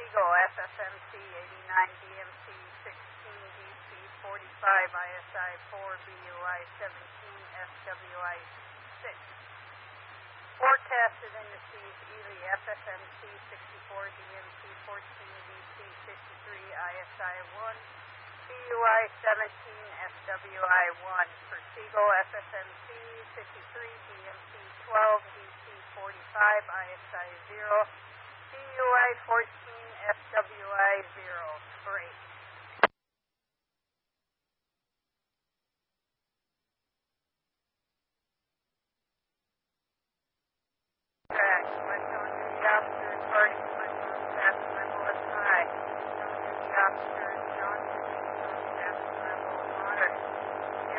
Seagull, FFMC 89, DMC 16, DC 45, ISI 4, BUI 17, SWI 6. Forecasted indices, Ely, FFMC 64, DMC 14, DC 53, ISI 1, BUI 17, SWI 1. For Seagull, FFMC 53, DMC 12, DC 45, ISI 0, BUI 14, SWI 0. Great. Track. West on the opposite, party, west on the fast, high. On the opposite.